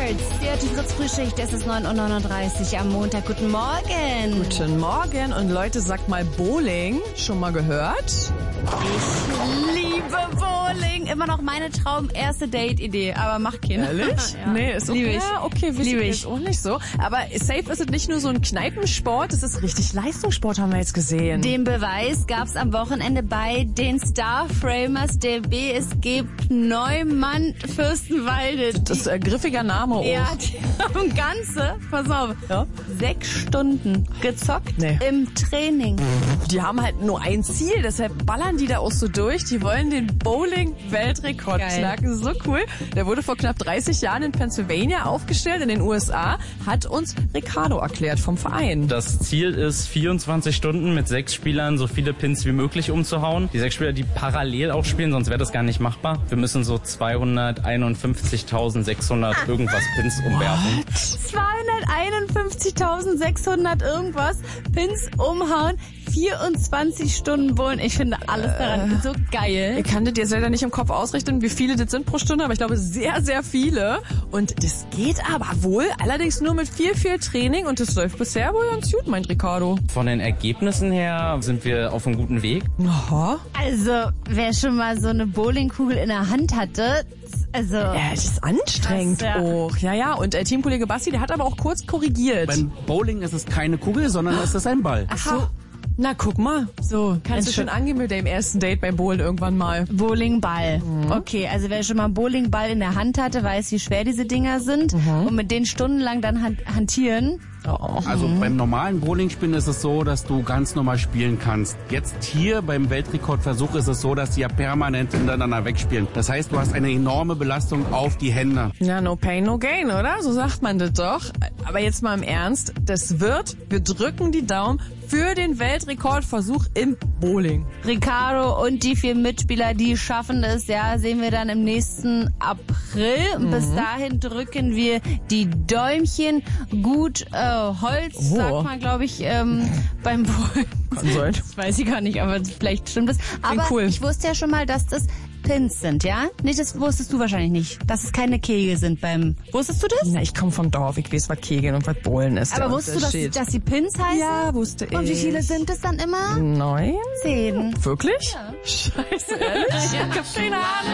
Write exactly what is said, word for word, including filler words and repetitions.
Birds, die hört die Fritz-Frühschicht, es ist neun Uhr neununddreißig am Montag. Guten Morgen. Guten Morgen. Und Leute, sagt mal Bowling. Schon mal gehört? Ich liebe Bowling. Immer noch meine Traum erste Date-Idee, aber mach keiner. Ehrlich? Ja. Nee, ist okay. Liebe ich. Ja, okay, wissen Liebe wir ich. jetzt auch nicht so. Aber safe ist es nicht nur so ein Kneipensport, es ist richtig Leistungssport, haben wir jetzt gesehen. Den Beweis gab's am Wochenende bei den Starframers der B S G Neumann Fürstenwalde. Das ist ein griffiger Name auch. Ja, die haben ganze, pass auf, Ja? sechs Stunden gezockt Nee. im Training. Die haben halt nur ein Ziel, deshalb ballern die da auch so durch. Die wollen den Bowling-Weltrekord Geil. knacken. So cool. Der wurde vor knapp dreißig Jahren in Pennsylvania aufgestellt, in den U S A, hat uns Ricardo erklärt vom Verein. Das Ziel ist, vierundzwanzig Stunden mit sechs Spielern so viele Pins wie möglich umzuhauen. Die sechs Spieler, die parallel auch spielen, sonst wäre das gar nicht machbar. Wir müssen so zweihunderteinundfünfzigtausendsechshundert irgendwas Pins umwerfen. zweihunderteinundfünfzigtausendsechshundert irgendwas Pins umhauen, vierundzwanzig Stunden bowlen. Ich finde alles daran so geil. Ich kann das dir selber nicht im Kopf ausrichten, wie viele das sind pro Stunde, aber ich glaube sehr, sehr viele. Und das geht aber wohl, allerdings nur mit viel, viel Training und das läuft bisher wohl ganz gut, meint Ricardo. Von den Ergebnissen her sind wir auf einem guten Weg. Aha. Also, wer schon mal so eine Bowlingkugel in der Hand hatte, also... Ja, das ist anstrengend Krass, ja. auch. Ja, ja, und äh, Teamkollege Basti, der hat aber auch kurz korrigiert. Beim Bowling ist es keine Kugel, sondern es ist ein Ball. Aha. Na, guck mal. So, kannst du schon angehen mit deinem ersten Date beim Bowlen irgendwann mal. Bowlingball. Okay, also wer schon mal einen Bowlingball in der Hand hatte, weiß, wie schwer diese Dinger sind. Und mit denen stundenlang dann han- hantieren. Oh. Also beim normalen Bowlingspielen ist es so, dass du ganz normal spielen kannst. Jetzt hier beim Weltrekordversuch ist es so, dass die ja permanent hintereinander wegspielen. Das heißt, du hast eine enorme Belastung auf die Hände. Ja, no pain, no gain, oder? So sagt man das doch. Aber jetzt mal im Ernst, das wird, wir drücken die Daumen für den Weltrekordversuch im Bowling. Ricardo und die vier Mitspieler, die schaffen es, ja, sehen wir dann im nächsten April. Und bis dahin drücken wir die Däumchen. Gut, äh, Holz, Oh. sagt man, glaube ich, ähm, beim Bowlen. Kann sein. Das weiß ich gar nicht, aber vielleicht stimmt es. Aber cool. ich wusste ja schon mal, dass das Pins sind, ja? Nicht, das wusstest du wahrscheinlich nicht, dass es keine Kegel sind beim... Wusstest du das? Na, ich komme vom Dorf, ich weiß, was Kegeln und was Bowlen ist. Aber der wusstest du, dass, Unterschied. dass die Pins heißen? Ja, wusste ich. Und wie viele sind es dann immer? Neun? Zehn. Wirklich? Ja. Scheiße, ehrlich? Ich hab keine Ahnung.